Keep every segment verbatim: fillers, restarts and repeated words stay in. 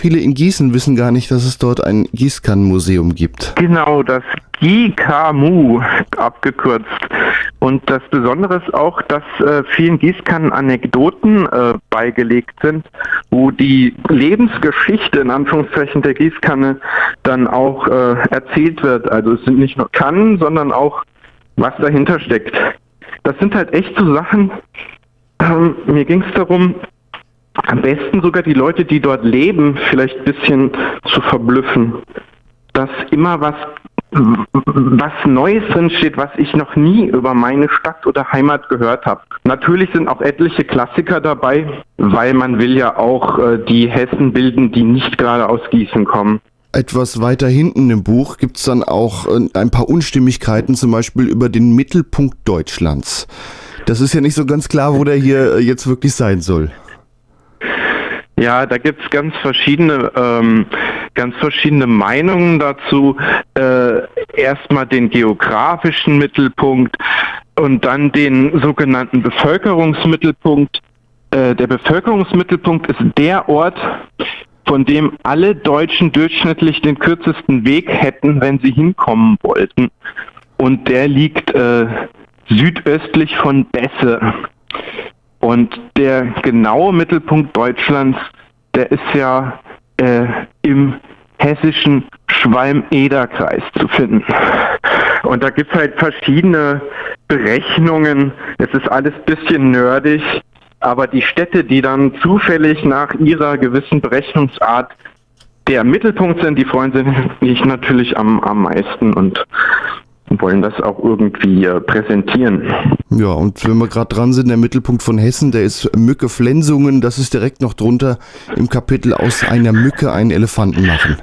Viele in Gießen wissen gar nicht, dass es dort ein Gießkannenmuseum gibt. Genau, das G I K M U abgekürzt. Und das Besondere ist auch, dass äh, vielen Gießkannen Anekdoten äh, beigelegt sind, wo die Lebensgeschichte in Anführungszeichen der Gießkanne dann auch äh, erzählt wird. Also es sind nicht nur Kannen, sondern auch was dahinter steckt. Das sind halt echt so Sachen, ähm, mir ging es darum, am besten sogar die Leute, die dort leben, vielleicht ein bisschen zu verblüffen. Dass immer was was Neues drin steht, was ich noch nie über meine Stadt oder Heimat gehört habe. Natürlich sind auch etliche Klassiker dabei, weil man will ja auch äh, die Hessen bilden, die nicht gerade aus Gießen kommen. Etwas weiter hinten im Buch gibt es dann auch äh, ein paar Unstimmigkeiten, zum Beispiel über den Mittelpunkt Deutschlands. Das ist ja nicht so ganz klar, wo der hier äh, jetzt wirklich sein soll. Ja, da gibt's ganz verschiedene, ähm, ganz verschiedene Meinungen dazu. Äh, erstmal den geografischen Mittelpunkt und dann den sogenannten Bevölkerungsmittelpunkt. Äh, der Bevölkerungsmittelpunkt ist der Ort, von dem alle Deutschen durchschnittlich den kürzesten Weg hätten, wenn sie hinkommen wollten. Und der liegt äh, südöstlich von Besse. Und der genaue Mittelpunkt Deutschlands, der ist ja äh, im hessischen Schwalm-Eder-Kreis zu finden. Und da gibt es halt verschiedene Berechnungen. Es ist alles ein bisschen nerdig, aber die Städte, die dann zufällig nach ihrer gewissen Berechnungsart der Mittelpunkt sind, die freuen sich natürlich am, am meisten und wollen das auch irgendwie äh, präsentieren. Ja, und wenn wir gerade dran sind, der Mittelpunkt von Hessen, der ist Mücke Flensungen, das ist direkt noch drunter im Kapitel aus einer Mücke einen Elefanten machen.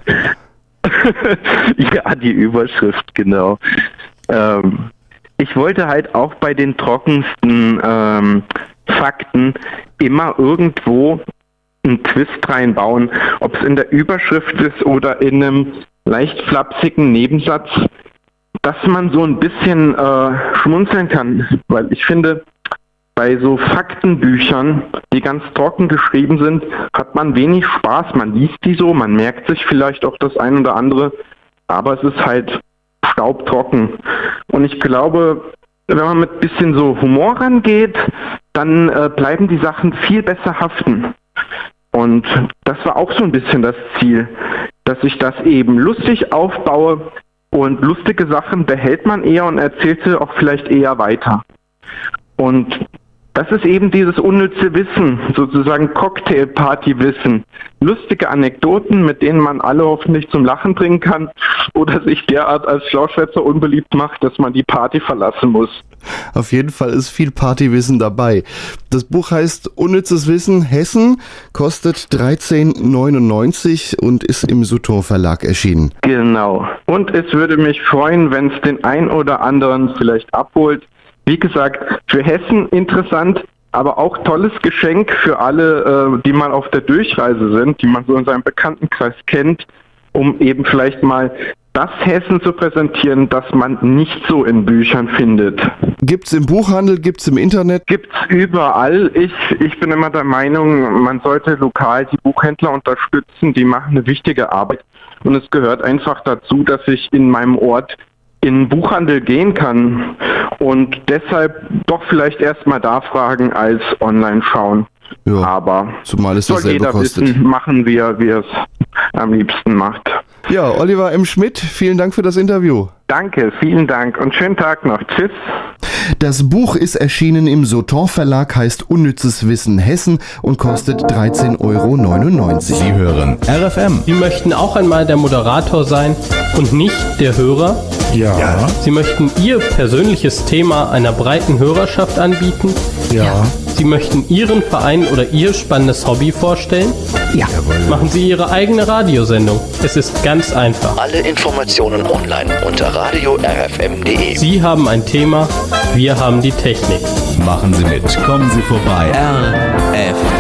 Ja, die Überschrift, genau. Ähm, ich wollte halt auch bei den trockensten ähm, Fakten immer irgendwo einen Twist reinbauen, ob es in der Überschrift ist oder in einem leicht flapsigen Nebensatz, dass man so ein bisschen äh, schmunzeln kann, weil ich finde, bei so Faktenbüchern, die ganz trocken geschrieben sind, hat man wenig Spaß. Man liest die so, man merkt sich vielleicht auch das ein oder andere, aber es ist halt staubtrocken. Und ich glaube, wenn man mit ein bisschen so Humor rangeht, dann äh, bleiben die Sachen viel besser haften. Und das war auch so ein bisschen das Ziel, dass ich das eben lustig aufbaue. Und lustige Sachen behält man eher und erzählt sie auch vielleicht eher weiter. Und das ist eben dieses unnütze Wissen, sozusagen Cocktailparty-Wissen. Lustige Anekdoten, mit denen man alle hoffentlich zum Lachen bringen kann oder sich derart als Schlauschwätzer unbeliebt macht, dass man die Party verlassen muss. Auf jeden Fall ist viel Partywissen dabei. Das Buch heißt Unnützes Wissen Hessen, kostet dreizehn neunundneunzig und ist im Sutton Verlag erschienen. Genau. Und es würde mich freuen, wenn es den ein oder anderen vielleicht abholt. Wie gesagt, für Hessen interessant, aber auch tolles Geschenk für alle, äh, die mal auf der Durchreise sind, die man so in seinem Bekanntenkreis kennt, um eben vielleicht mal das Hessen zu präsentieren, das man nicht so in Büchern findet. Gibt's im Buchhandel, gibt's im Internet? Gibt's überall. Ich, ich bin immer der Meinung, man sollte lokal die Buchhändler unterstützen, die machen eine wichtige Arbeit. Und es gehört einfach dazu, dass ich in meinem Ort in den Buchhandel gehen kann und deshalb doch vielleicht erstmal da fragen als online schauen. Ja, aber zumal es soll jeder kostet. wissen, machen wir, wie er es am liebsten macht. Ja, Oliver M. Schmidt, vielen Dank für das Interview. Danke, vielen Dank und schönen Tag noch. Tschüss. Das Buch ist erschienen im Sutton Verlag, heißt Unnützes Wissen Hessen und kostet dreizehn neunundneunzig Euro. Sie hören R F M. Sie möchten auch einmal der Moderator sein und nicht der Hörer? Ja. ja. Sie möchten Ihr persönliches Thema einer breiten Hörerschaft anbieten? Ja. ja. Sie möchten Ihren Verein oder Ihr spannendes Hobby vorstellen? Ja. Jawohl. Machen Sie Ihre eigene Radiosendung. Es ist ganz einfach. Alle Informationen online unter radio r f m punkt d e. Sie haben ein Thema, wir haben die Technik. Machen Sie mit. Kommen Sie vorbei. R F M